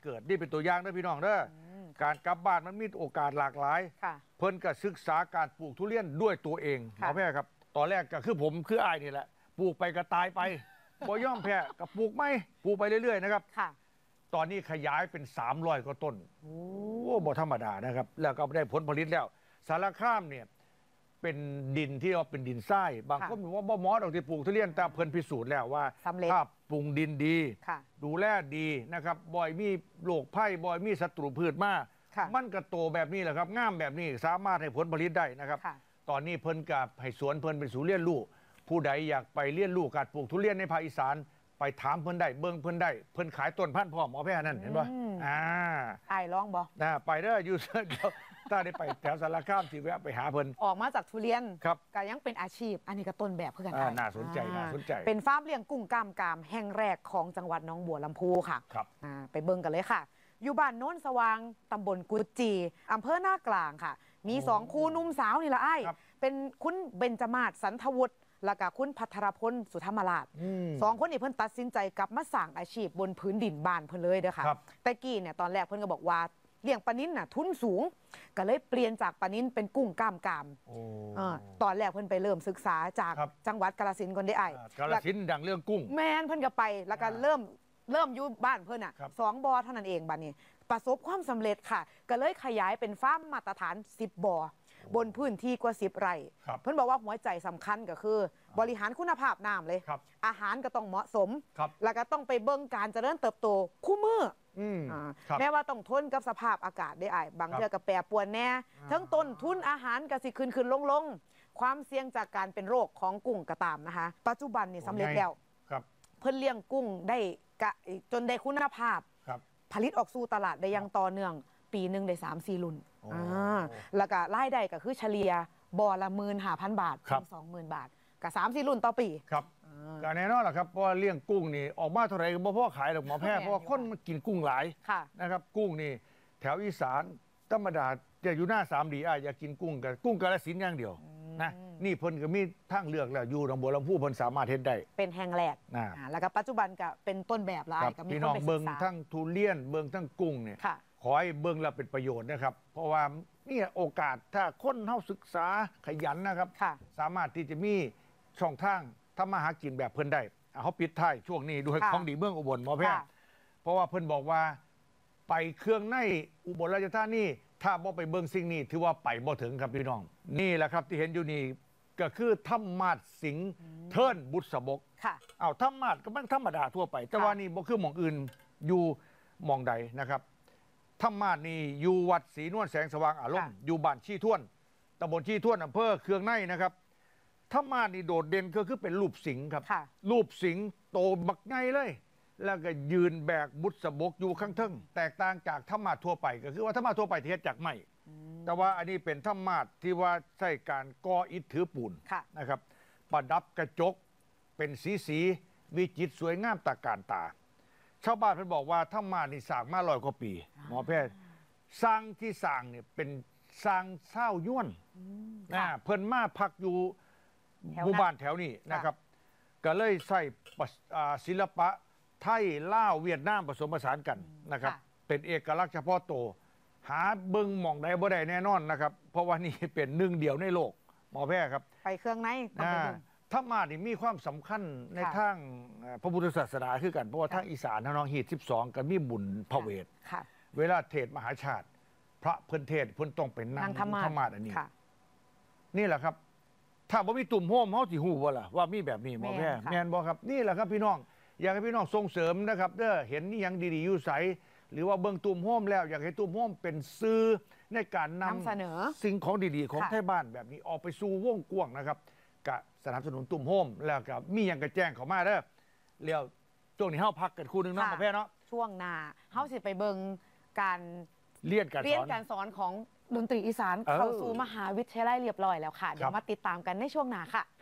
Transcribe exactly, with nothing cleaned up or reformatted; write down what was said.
เกิดนี่เป็นตัวอย่างนะพี่น้องเด้อการกลับบ้านมันมีโอกาสหลากหลายเพิ่นก็ศึกษาการปลูกทุเรียนด้วยตัวเองหมอแพทย์ครับตอนแรกก็คือผมคืออ้ายนี่แหละปลูกไปก็ตายไปบ่ย่อมแพ้ก็ปลูกไม่ปลูกไปเรื่อยๆนะครับตอนนี้ขยายเป็นสามร้อยกว่าต้นโอ้บ่ธรรมดานะครับแล้วก็ได้ผลผลิตแล้วสารคามเนี่ยเป็นดินที่เราเป็นดินทรายบางคนบอกว่าบ่เหมาะดอกที่ปลูกทุเรียนแต่เพิ่นพิสูจน์แล้วว่าถ้าปรุงดินดีดูแลดีนะครับบ่อยมีโรคภัยบ่อยมีศัตรูพืชมากมันก็โตแบบนี้แหละครับงามแบบนี้สามารถให้ผลผลิตได้นะครับตอนนี้เพิ่นกับให้สวนเพิ่นเป็นศูนย์เรียนรู้ผู้ใดอยากไปเรียนรู้การปลูกทุเรียนในภาคอีสานไปถามเพิ่นได้เบิ่งเพิ่นได้เพิ่นขายต้นพันธุ์พร้อมหมอแพทย์นั่นเห็นป่ะอ่าไอ้ร้องบ่นะไปเด้ออยู่เดี๋ยวถ้าได้ไปแถวสารคามสิแวะไปหาเพิ่นออกมาจากทุเรียนครับก็ยังเป็นอาชีพอันนี้ก็ต้นแบบเพื่อกันน่าสนใจน่าสนใจเป็นฟาร์มเลี้ยงกุ้งกามกามแห่งแรกของจังหวัดหนองบัวลำพูค่ะครับไปเบิ่งกันเลยค่ะอยู่บ้านโน้นสว่างตำบลกุจีอำเภอหน้ากลางค่ะมีสองคู่นุ่มสาวนี่ละไอ้เป็นคุณเบญจมาศสันทวุฒิแล้วก็คุณพัทรพลสุธรรมราชสองคนนี้เพิ่นตัดสินใจกลับมาสร้างอาชีพบนพื้นดินบ้านเพิ่นเลยเด้อค่ะแต่กี้เนี่ยตอนแรกเพิ่นก็บอกว่าเลี้ยงปลานิ้นน่ะทุนสูงก็เลยเปลี่ยนจากปลานิ้นเป็นกุ้งกล้ามกามตอนแรกเพิ่นไปเริ่มศึกษาจากจังหวัดกาฬสินธุ์ก่อนได้ไอ้กาฬสินธุ์ดังเรื่องกุ้งแมนเพิ่นก็ไปแล้วก็เริ่มเริ่มอยู่บ้านเพิ่นอ่ะสองบ่อเท่านั้นเองบัดนี้ประสบความสำเร็จค่ะก็เลยขยายเป็นฟาร์มมาตรฐานสิบบ่อบนพื้นที่กว่าสิบไร่เพิ่นบอกว่าหัวใจสำคัญก็คือบริหารคุณภาพน้ำเลยอาหารก็ต้องเหมาะสมแล้วก็ต้องไปเบิ่งการเจริญเติบโตคู่มือแม้ว่าต้องทนกับสภาพอากาศได้ไอ้บางเทื่อก็แปรปรวนแน่ทั้งต้นทุนอาหารก็สิขึ้นขึ้นลงลงความเสี่ยงจากการเป็นโรคของกุ้งก็ตามนะคะปัจจุบันนี่สำเร็จแล้วเพิ่นเลี้ยงกุ้งได้จนได้คุณภาพผลิตออกสู่ตลาดได้อย่างต่อเนื่องปีหนึ่งได้สามสี่รุ่นแล้วก็รายได้ก็คือเฉลี่ยบ่อละหมื่นห้าพันบาทถึงสองหมื่นบาทกับสามสี่รุ่นต่อปีครับก็แน่นอนแหละครับเพราะว่าเลี้ยงกุ้งนี่ออกมาเท่าไหร่ก็บ่พอขายหรอกหมอแพทย์เพราะว่าคนมันกินกุ้งหลายนะครับกุ้งนี่แถวอีสานธรรมดาจะอยู่หน้าสามดีอ่ะอยากกินกุ้งกับกุ้งกาฬสินธุ์อย่างเดียวนะนี่เพิ่นก็มีทางเลือกแล้วอยู่หนองบัวลำพูเพิ่นสามารถเฮ็ดได้เป็นแห่งแรกแล้วก็ปัจจุบันก็เป็นต้นแบบหลายก็มีคนไปศึกษาพี่น้องเบิ่งทั้งทุเรียนเบิ่งทั้งกุ้งเนี่ยขอให้เบิ่งแล้วเป็นประโยชน์นะครับเพราะว่านี่โอกาสถ้าคนเฮาศึกษาขยันนะครับสามารถที่จะมีช่องทางทำมาหากินแบบเพิ่นได้เขาปิดท้ายช่วงนี้ด้วยของดีเมืองอุบลหมอแพทย์เพราะว่าเพิ่นบอกว่าไปเครื่องในอุบลราชธานีถ้าบ่ไปเบิ่งสิ่งนี้ถือว่าไปบ่ถึงครับพี่น้องนี่แหละครับที่เห็นอยู่นี่ก็คือธรรมาสสิงห์เทินบุษบกเอาธรรมาสก็มันธรรมดาทั่วไปแต่ว่านี่บ่คือหม่องอื่นอยู่หม่องใดนะครับธรรมาสนี่อยู่วัดศรีนวลแสงสว่างอารมณ์อยู่บ้านชี้ท่วนตำบลชี้ท่วนอำเภอเครื่องในนะครับธรรมาสนี่โดดเด่นก็คือเป็นรูปสิงห์ครับรูปสิงห์โตบักไงเลยแล้วก็ยืนแบกบุษบกอยู่ข้างเทิงแตกต่างจากธรรมาสทั่วไปก็คือว่าธรรมาสทั่วไปเทศจากไม้แต่ว่าอันนี้เป็นธรรมาสที่ว่าใช้การก่ออิฐถือปูนนะครับประดับกระจกเป็นสีสีวิจิตรสวยงามตาการตาชาวบ้านเพิ่นบอกว่าธรรมาสนี่สร้างมาร้อยกว่าปีหมอแพทย์สร้างที่สร้างเนี่ยเป็นสร้างเศร้าย้วนนะเพิ่นมาพักอยู่หมู่บ้านแถวนี้นะครับก็เลยใส่ศิลปะไทยลาวเวียดนามผสมผสานกันนะครับเป็นเอกลักษณ์เฉพาะตัวหาเบิ้งมองใดบ่ได้แน่นอนนะครับเพราะว่านี่เป็นหนึ่งเดียวในโลกหมอแพทย์ครับไปเครื่องในธรรมาสนี่มีความสำคัญในทางพระพุทธศาสนาคือกันเพราะว่าทางอีสานทางน้องหีดสิบสองก็มีบุญพระเวทเวลาเทศมหาชาติพระเพิ่นเทศเพิ่นต้องเป็นนั่งธรรมาสอันนี้นี่แหละครับถ้าบ่มีตุ่มโฮมเฮาสิฮู้บ่ล่ะว่ามีแบบนี้หมอแพทย์แม่นบ่ครับนี่แหละครับพี่น้องอยากให้พี่น้องส่งเสริมนะครับเด้อเห็นนี่ยังดีๆอยู่ใสหรือว่าเบิ่งตุ่มโฮมแล้วอยากให้ตุ่มโฮมเป็นสื่อในการนำเสนอสิ่งของดีๆของไทยบ้านแบบนี้ออกไปสู่วงกว้างนะครับกะสนับสนุนตุ่มโฮมแล้วก็มีหยังก็แจ้งเข้ามาเด้อเลี้ยวช่วงนี้เฮาพักกันคู่นึงเนาะหมอแพทย์เนาะช่วงหน้าเฮาสิไปเบิ่งการเรียนการสอนเรียนการสอนของดนตรีอีสานเข้าสู่มหาวิทยาลัยเรียบร้อยแล้วค่ะเดี๋ยวมาติดตามกันในช่วงหน้าค่ะ